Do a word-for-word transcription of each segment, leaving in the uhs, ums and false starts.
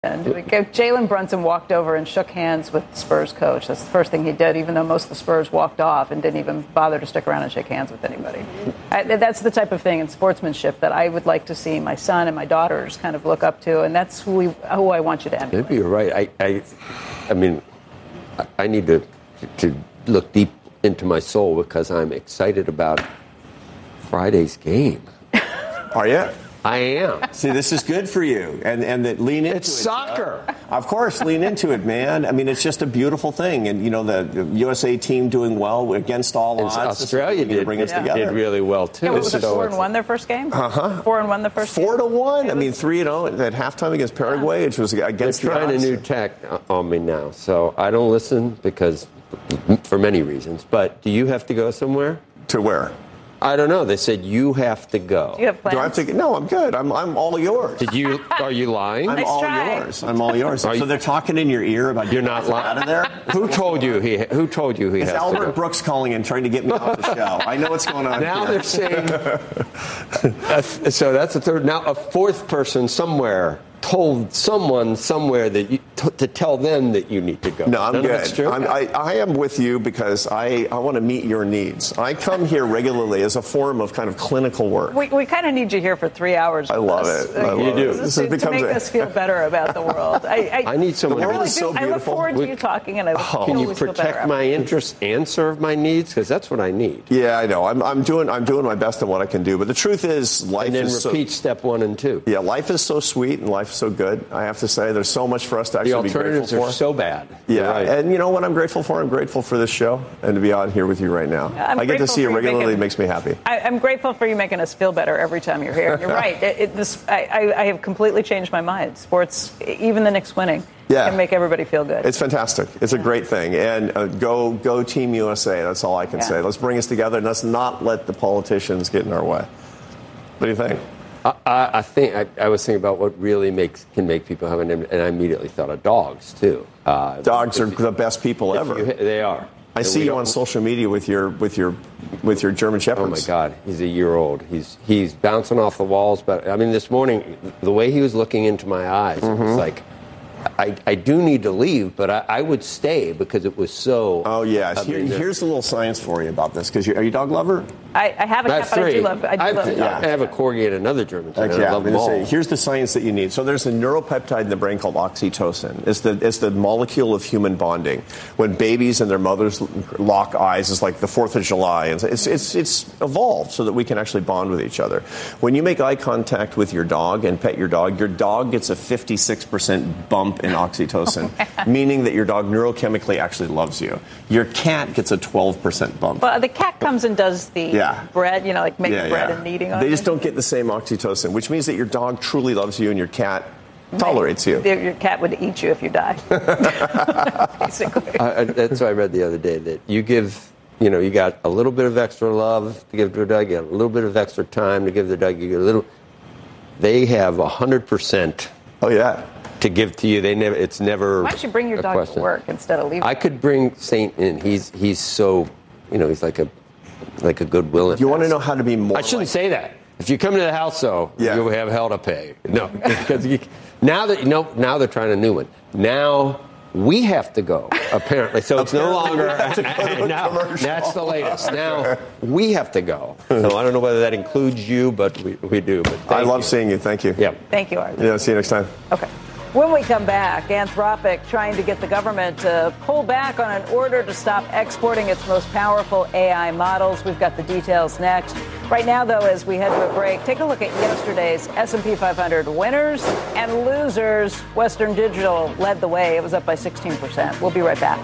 And Jalen Brunson walked over and shook hands with the Spurs coach. That's the first thing he did, even though most of the Spurs walked off and didn't even bother to stick around and shake hands with anybody. I, that's the type of thing in sportsmanship that I would like to see my son and my daughters kind of look up to, and that's who we, who I want you to emulate. Maybe you're right. I, I, I mean, I, I need to to look deep into my soul because I'm excited about Friday's game. Are you? I am. See, this is good for you, and and that lean into it's it. It's soccer. Uh, of course, lean into it, man. I mean, it's just a beautiful thing, and you know the, the U S A team doing well against all and odds. Australia did bring us yeah. together. Did really well too. Yeah, what was it, four and one their first game? Uh huh. Four and one the first. Four game? to one. I mean, three and zero at halftime against Paraguay, yeah. which was against. They're trying the odds. a new tech on me now, so I don't listen because for many reasons. But do you have to go somewhere? To where? I don't know. They said you have to go. Do you have plans? Do I have to? No, I'm good. I'm I'm all yours. Did you? Are you lying? I'm nice all try. yours. I'm all yours. Are so you, they're talking in your ear about you're not lying out of there. Who told you he? Who told you he it's has Albert to go? Brooks calling and trying to get me off the show. I know what's going on. Now here. they're saying. uh, so that's the third. Now a fourth person somewhere told someone somewhere that you, t- to tell them that you need to go. No, I'm None good. Of it's true? I'm, I, I am with you because I, I want to meet your needs. I come here regularly as a form of kind of clinical work. We, we kind of need you here for three hours. I love us. it. I love you do. it. This to, to make a... us feel better about the world. I, I, I need someone. The world really is so do. I look forward to you talking, and I look oh, Can you feel protect better my interests and serve my needs? Because that's what I need. Yeah, I know. I'm, I'm doing I'm doing my best at what I can do. But the truth is, life and then is repeat so, step one and two. Yeah, life is so sweet and life is so good. I have to say, there's so much for us to actually the be grateful for. The alternatives are so bad. Yeah, right. And you know what I'm grateful for? I'm grateful for this show and to be on here with you right now. I'm I get to see you regularly. Making, it makes me happy. I, I'm grateful for you making us feel better every time you're here. You're right. It, it, this, I, I have completely changed my mind. Sports, even the Knicks winning, yeah. can make everybody feel good. It's fantastic. It's yeah. a great thing. And uh, go go Team U S A. That's all I can yeah. say. Let's bring us together and let's not let the politicians get in our way. What do you think? I, I think I, I was thinking about what really makes can make people have an, and I immediately thought of dogs too. Uh, dogs are you, the best people ever. You, they are. I and see you on social media with your with your with your German Shepherds. Oh my God, he's a year old. He's he's bouncing off the walls. But I mean, this morning, the way he was looking into my eyes, mm-hmm. it was like. I, I do need to leave, but I, I would stay because it was so. Oh yes. Here, here's a little science for you about this. Because are you a dog lover? I, I have a cat, but I do love. I do I, love yeah. I have a corgi and another German. Okay, I love them all. Say, here's the science that you need. So there's a neuropeptide in the brain called oxytocin. It's the it's the molecule of human bonding. When babies and their mothers lock eyes, it's like the Fourth of July, and it's it's it's evolved so that we can actually bond with each other. When you make eye contact with your dog and pet your dog, your dog gets a fifty-six percent bump in oxytocin. Meaning that your dog neurochemically actually loves you. Your cat gets a twelve percent bump. Well, the cat comes and does the yeah. bread, you know, like making yeah, bread yeah. and eating on it. They just don't get the same oxytocin, which means that your dog truly loves you and your cat tolerates you. Your cat would eat you if you die. Basically. Uh, that's what I read the other day, that you give, you know, you got a little bit of extra love to give to a dog, you got a little bit of extra time to give the dog, you get a little, they have one hundred percent. Oh, yeah. To give to you, they never. It's never. Why don't you bring your dog question. to work instead of leaving? I could bring Saint in. He's he's so, you know, he's like a like a goodwill. You want to know how to be more. I shouldn't like say that. If you come to the house, though, yeah. you'll have hell to pay. No, because you, now that you know, now they're trying a new one. Now we have to go. Apparently, so it's no longer. Now, that's the latest. Now we have to go. So I don't know whether that includes you, but we, we do. But I love you. seeing you. Thank you. Yeah. Thank you, Arthur. Yeah. See you next time. Okay. When we come back, Anthropic trying to get the government to pull back on an order to stop exporting its most powerful A I models. We've got the details next. Right now, though, as we head to a break, take a look at yesterday's S and P five hundred winners and losers. Western Digital led the way. It was up by sixteen percent. We'll be right back.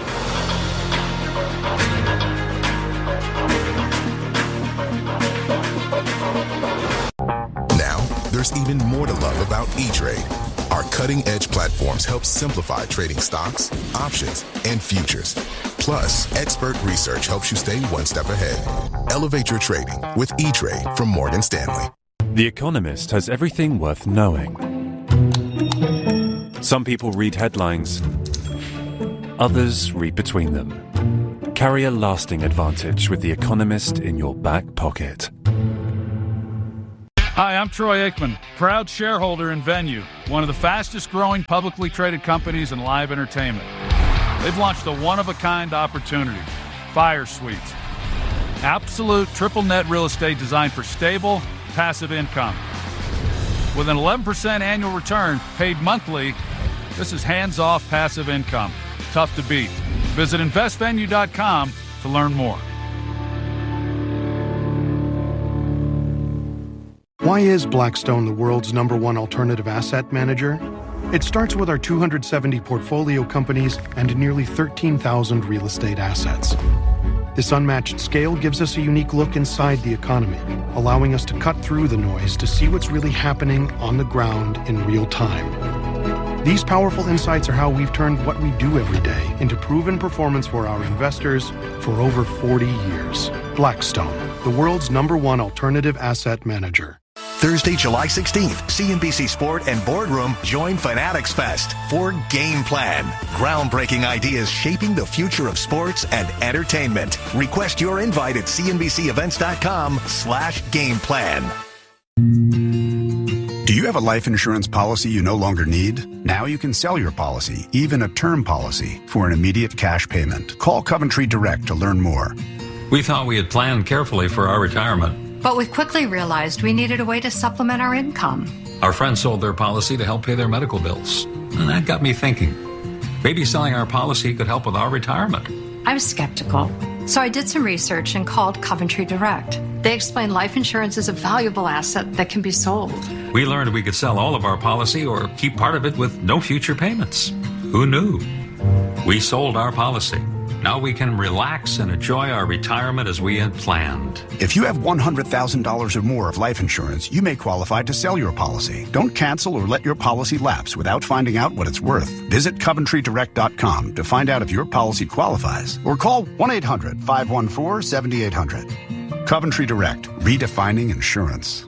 There's even more to love about E-Trade. Our cutting-edge platforms help simplify trading stocks, options, and futures. Plus, expert research helps you stay one step ahead. Elevate your trading with E-Trade from Morgan Stanley. The Economist has everything worth knowing. Some people read headlines. Others read between them. Carry a lasting advantage with The Economist in your back pocket. Hi, I'm Troy Aikman, proud shareholder in Venue. one of the fastest growing publicly traded companies in live entertainment. They've launched a one-of-a-kind opportunity, Fire Suites. Absolute triple net real estate designed for stable, passive income. With an eleven percent annual return paid monthly, this is hands-off passive income. Tough to beat. Visit invest venue dot com to learn more. Why is Blackstone the world's number one alternative asset manager? It starts with our two hundred seventy portfolio companies and nearly thirteen thousand real estate assets. This unmatched scale gives us a unique look inside the economy, allowing us to cut through the noise to see what's really happening on the ground in real time. These powerful insights are how we've turned what we do every day into proven performance for our investors for over forty years. Blackstone, the world's number one alternative asset manager. Thursday, July sixteenth, C N B C Sport and Boardroom join Fanatics Fest for Game Plan. Groundbreaking ideas shaping the future of sports and entertainment. Request your invite at cnbcevents.com slash game plan. Do you have a life insurance policy you no longer need? Now you can sell your policy, even a term policy, for an immediate cash payment. Call Coventry Direct to learn more. We thought we had planned carefully for our retirement. But we quickly realized we needed a way to supplement our income. Our friends sold their policy to help pay their medical bills. And that got me thinking. Maybe selling our policy could help with our retirement. I was skeptical. So I did some research and called Coventry Direct. They explained life insurance is a valuable asset that can be sold. We learned we could sell all of our policy or keep part of it with no future payments. Who knew? We sold our policy. Now we can relax and enjoy our retirement as we had planned. If you have one hundred thousand dollars or more of life insurance, you may qualify to sell your policy. Don't cancel or let your policy lapse without finding out what it's worth. Visit coventry direct dot com to find out if your policy qualifies or call one eight hundred five one four seven eight hundred. Coventry Direct, redefining insurance.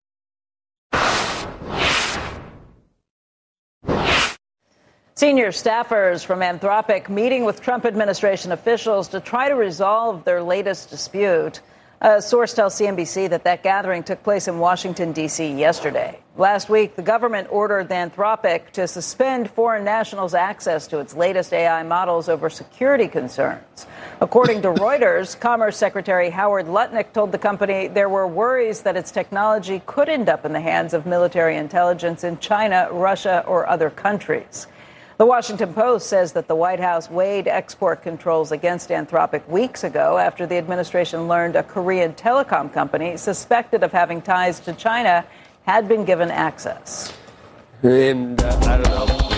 Senior staffers from Anthropic meeting with Trump administration officials to try to resolve their latest dispute. A source tells C N B C that that gathering took place in Washington, D C yesterday. Last week, the government ordered Anthropic to suspend foreign nationals' access to its latest A I models over security concerns. According to Reuters, Commerce Secretary Howard Lutnick told the company there were worries that its technology could end up in the hands of military intelligence in China, Russia, or other countries. The Washington Post says that the White House weighed export controls against Anthropic weeks ago after the administration learned a Korean telecom company suspected of having ties to China had been given access. And uh, I don't know,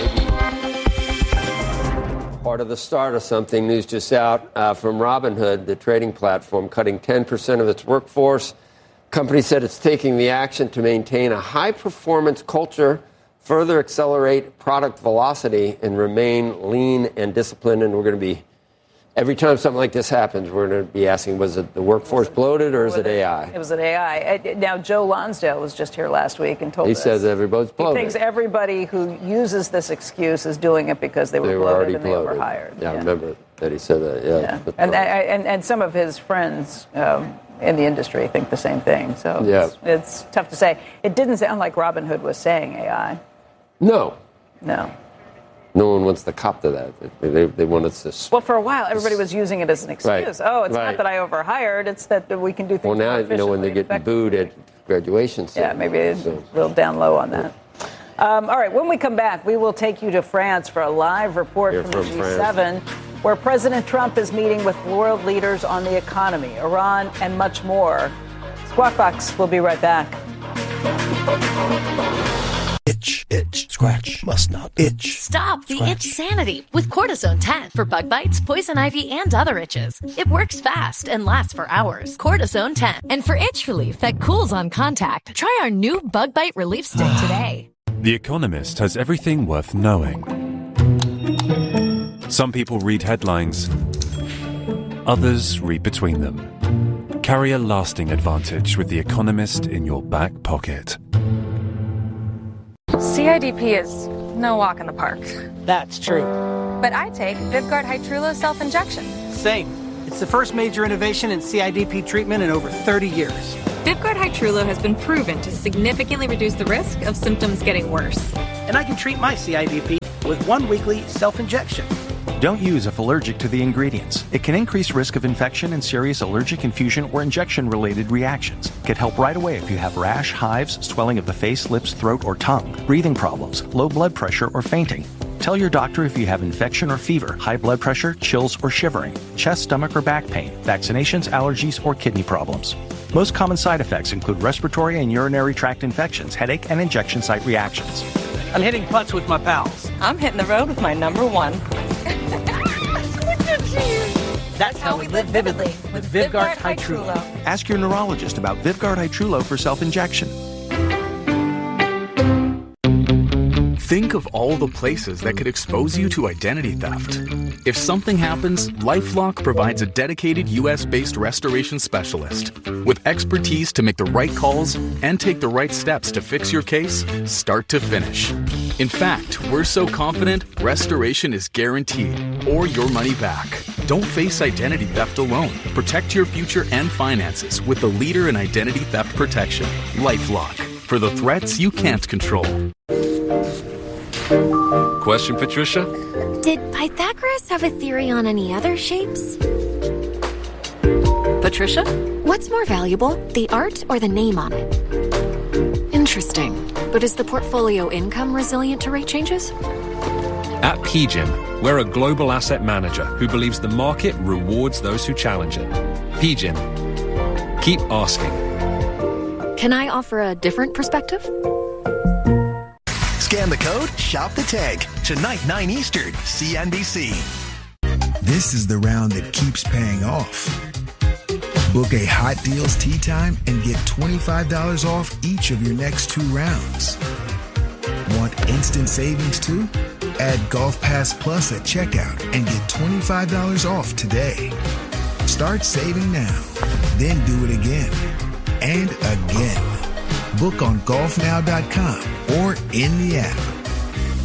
maybe part of the start of something. News just out uh, from Robinhood, the trading platform, cutting ten percent of its workforce. Company said it's taking the action to maintain a high-performance culture, further accelerate product velocity, and remain lean and disciplined. And we're going to be, every time something like this happens, we're going to be asking, was it the workforce bloated or is it A I? It was an A I. Now, Joe Lonsdale was just here last week and told he us. He says everybody's bloated. He thinks everybody who uses this excuse is doing it because they were they were bloated and bloated. they were hired. Yeah, yeah, I remember that he said that, yeah. yeah. And, and, and some of his friends um, in the industry think the same thing. So yeah. it's, it's tough to say. It didn't sound like Robinhood was saying A I. No. No. No one wants to cop to that. They, they, they want us to... Well, for a while, everybody was using it as an excuse. Right. Oh, it's right. not that I overhired. It's that we can do things Well, now, more you know, when they get booed at graduation. Yeah, maybe it's so. a little down low on that. Um, all right, when we come back, we will take you to France for a live report You're from, from the G France. seven, where President Trump is meeting with world leaders on the economy, Iran, and much more. Squawk Box will be right back. Itch, itch, scratch, must not itch. Stop the scratch. itch sanity with Cortisone ten for bug bites, poison ivy, and other itches. It works fast and lasts for hours. Cortisone ten. And for itch relief that cools on contact, try our new bug bite relief stick today. The Economist has everything worth knowing. Some people read headlines, others read between them. Carry a lasting advantage with The Economist in your back pocket. C I D P is no walk in the park. That's true. But I take Vyvgart Hytrulo self-injection. Same. It's the first major innovation in C I D P treatment in over thirty years. Vyvgart Hytrulo has been proven to significantly reduce the risk of symptoms getting worse. and I can treat my C I D P with one weekly self-injection. Don't use if allergic to the ingredients. It can increase risk of infection and serious allergic infusion or injection-related reactions. Get help right away if you have rash, hives, swelling of the face, lips, throat, or tongue, breathing problems, low blood pressure, or fainting. Tell your doctor if you have infection or fever, high blood pressure, chills, or shivering, chest, stomach, or back pain, vaccinations, allergies, or kidney problems. Most common side effects include respiratory and urinary tract infections, headache, and injection site reactions. I'm hitting putts with my pals. I'm hitting the road with my number one. That's how we live vividly with Vyvgart Hytrulo. Ask your neurologist about Vyvgart Hytrulo for self-injection. Think of all the places that could expose you to identity theft. If something happens, LifeLock provides a dedicated U S-based restoration specialist with expertise to make the right calls and take the right steps to fix your case, start to finish. In fact, we're so confident, restoration is guaranteed or your money back. Don't face identity theft alone. Protect your future and finances with the leader in identity theft protection, LifeLock, for the threats you can't control. Question, Patricia? Did Pythagoras have a theory on any other shapes? Patricia? What's more valuable, the art or the name on it? Interesting. But is the portfolio income resilient to rate changes? At P G I M, we're a global asset manager who believes the market rewards those who challenge it. P G I M. Keep asking. Can I offer a different perspective? Scan the code, shop the tag. Tonight, nine Eastern, C N B C. This is the round that keeps paying off. Book a Hot Deals Tea Time and get twenty-five dollars off each of your next two rounds. Want instant savings too? Add Golf Pass Plus at checkout and get twenty-five dollars off today. Start saving now, then do it again and again. Book on golf now dot com or in the app.